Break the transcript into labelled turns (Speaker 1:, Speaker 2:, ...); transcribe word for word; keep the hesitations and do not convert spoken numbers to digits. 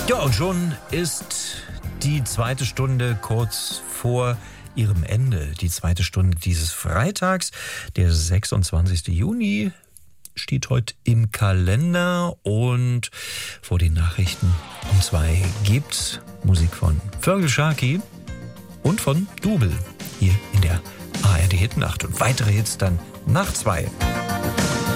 Speaker 1: Ja, und schon ist die zweite Stunde kurz vor ihrem Ende. Die zweite Stunde dieses Freitags, der sechsundzwanzigsten Juni, steht heute im Kalender. Und vor den Nachrichten um zwei gibt's Musik von Feargal Sharkey und von Dubel hier in der A R D Hitnacht. Und weitere Hits dann nach zwei.